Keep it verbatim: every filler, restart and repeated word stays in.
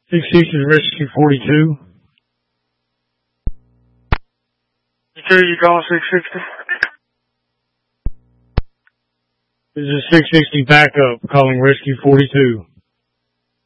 six sixty Rescue forty-two. Sure, you call six sixty. This is six sixty backup calling Rescue forty-two.